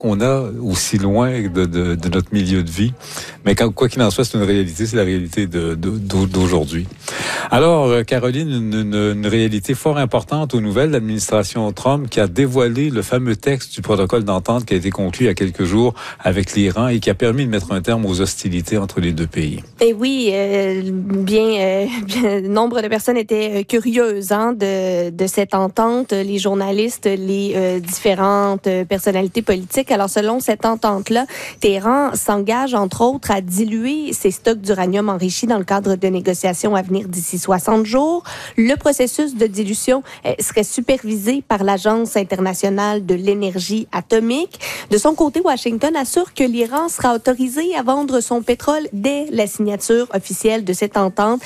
qu'on a aussi loin de notre milieu de vie. Mais quoi qu'il en soit, c'est une réalité, c'est la réalité d'aujourd'hui. Alors, Caroline, une réalité fort importante aux nouvelles, l'administration Trump qui a dévoilé le fameux texte du protocole d'entente qui a été conclu il y a quelques jours avec l'Iran et qui a permis de mettre un terme aux hostilités entre les deux pays. Et oui, bien nombre de personnes étaient curieuses de cette entente, les journalistes, les différentes personnalités politiques. Alors, selon cette entente-là, Téhéran s'engage, entre autres, à diluer ses stocks d'uranium enrichi dans le cadre de négociations à venir d'ici 60 jours. Le processus de dilution serait supervisé par l'Agence internationale de l'énergie atomique. De son côté, Washington assure que l'Iran sera autorisé à vendre son pétrole dès la signature officielle de cette entente.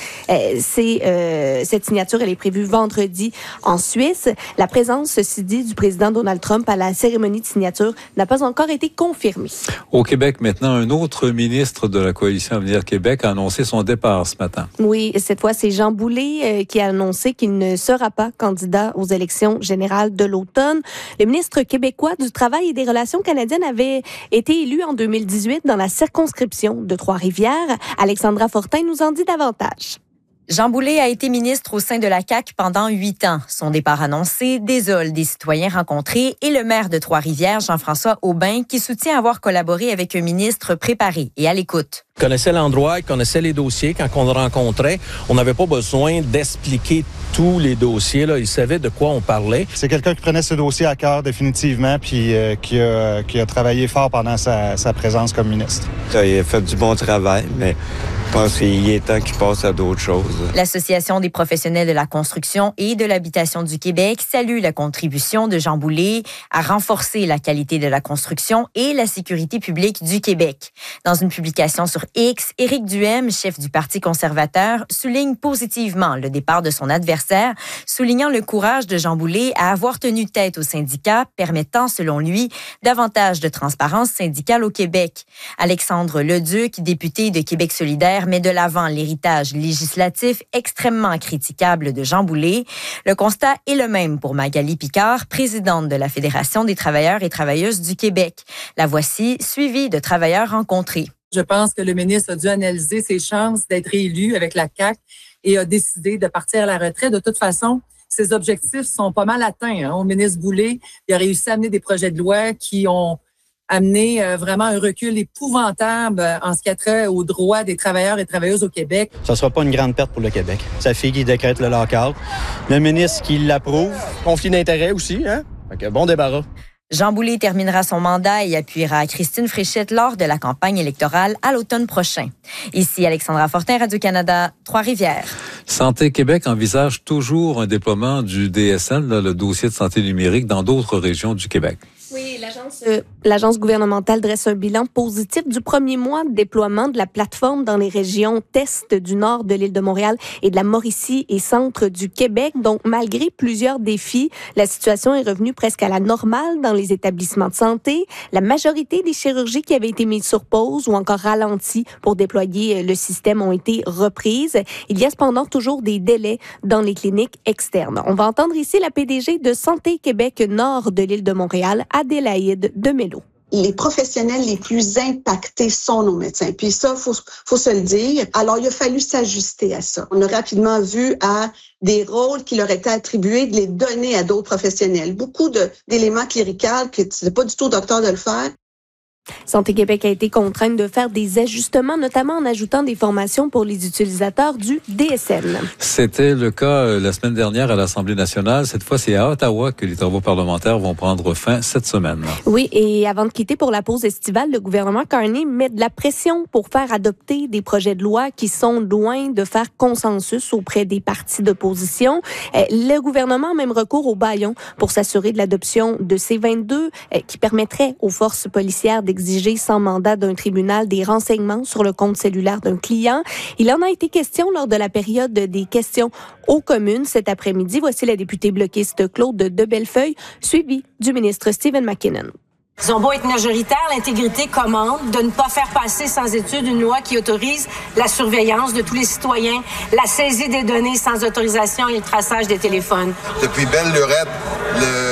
Cette signature, elle est prévue vendredi en Suisse. La présence, ceci dit, du président Donald Trump à la cérémonie de signature n'a pas encore été confirmée. Au Québec, maintenant, un autre ministre de la Coalition Avenir Québec a annoncé son départ ce matin. Oui, cette fois, c'est Jean Boulet qui a annoncé qu'il ne sera pas candidat aux élections générales de l'automne. Le ministre québécois du Travail et des Relations canadiennes avait été élu en 2018 dans la circonscription de Trois-Rivières. Alexandra Fortin nous en dit davantage. Jean Boulet a été ministre au sein de la CAQ pendant 8 ans. Son départ annoncé désole des citoyens rencontrés et le maire de Trois-Rivières, Jean-François Aubin, qui soutient avoir collaboré avec un ministre préparé et à l'écoute. Il connaissait l'endroit, il connaissait les dossiers. Quand on le rencontrait, on n'avait pas besoin d'expliquer tous les dossiers. Là. Il savait de quoi on parlait. C'est quelqu'un qui prenait ce dossier à cœur définitivement, puis qui a travaillé fort pendant sa présence comme ministre. Il a fait du bon travail, mais je pense qu'il est temps qu'il passe à d'autres choses. L'Association des professionnels de la construction et de l'habitation du Québec salue la contribution de Jean Boulet à renforcer la qualité de la construction et la sécurité publique du Québec. Dans une publication sur X, Éric Duhem, chef du Parti conservateur, souligne positivement le départ de son adversaire, soulignant le courage de Jean Boulet à avoir tenu tête aux syndicats, permettant, selon lui, davantage de transparence syndicale au Québec. Alexandre Leduc, député de Québec solidaire, met de l'avant l'héritage législatif extrêmement critiquable de Jean Boulet. Le constat est le même pour Magali Picard, présidente de la Fédération des travailleurs et travailleuses du Québec. La voici, suivie de travailleurs rencontrés. Je pense que le ministre a dû analyser ses chances d'être élu avec la CAQ et a décidé de partir à la retraite. De toute façon, ses objectifs sont pas mal atteints. Au ministre Boulet, il a réussi à amener des projets de loi qui ont amené vraiment un recul épouvantable en ce qui a trait aux droits des travailleurs et travailleuses au Québec. Ça ne sera pas une grande perte pour le Québec. Sa fille qui décrète le lock-out, le ministre qui l'approuve, conflit d'intérêts aussi, hein? Fait que bon débarras. Jean Boulet terminera son mandat et appuiera Christine Fréchette lors de la campagne électorale à l'automne prochain. Ici Alexandra Fortin, Radio-Canada, Trois-Rivières. Santé Québec envisage toujours un déploiement du DSL, le dossier de santé numérique, dans d'autres régions du Québec. Oui, l'agence gouvernementale dresse un bilan positif du premier mois de déploiement de la plateforme dans les régions Est du nord de l'île de Montréal et de la Mauricie et centre du Québec. Donc, malgré plusieurs défis, la situation est revenue presque à la normale dans les établissements de santé. La majorité des chirurgies qui avaient été mises sur pause ou encore ralenties pour déployer le système ont été reprises. Il y a cependant toujours des délais dans les cliniques externes. On va entendre ici la PDG de Santé Québec nord de l'île de Montréal, Adélaïde Demello. Les professionnels les plus impactés sont nos médecins. Puis ça, faut se le dire. Alors, il a fallu s'ajuster à ça. On a rapidement vu à des rôles qui leur étaient attribués, de les donner à d'autres professionnels. Beaucoup d'éléments cléricaux que c'est pas du tout au docteur de le faire. Santé Québec a été contrainte de faire des ajustements, notamment en ajoutant des formations pour les utilisateurs du DSL. C'était le cas la semaine dernière à l'Assemblée nationale. Cette fois, c'est à Ottawa que les travaux parlementaires vont prendre fin cette semaine. Oui, et avant de quitter pour la pause estivale, le gouvernement Carney met de la pression pour faire adopter des projets de loi qui sont loin de faire consensus auprès des partis d'opposition. Le gouvernement a même recours au bâillon pour s'assurer de l'adoption de C-22 qui permettrait aux forces policières d'exiger sans mandat d'un tribunal des renseignements sur le compte cellulaire d'un client. Il en a été question lors de la période des questions aux communes cet après-midi. Voici la députée bloquiste Claude de Bellefeuille, suivie du ministre Stephen McKinnon. Ils ont beau être majoritaires, l'intégrité commande de ne pas faire passer sans étude une loi qui autorise la surveillance de tous les citoyens, la saisie des données sans autorisation et le traçage des téléphones. Depuis belle lurette,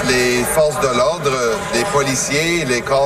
les forces de l'ordre, les policiers, les corps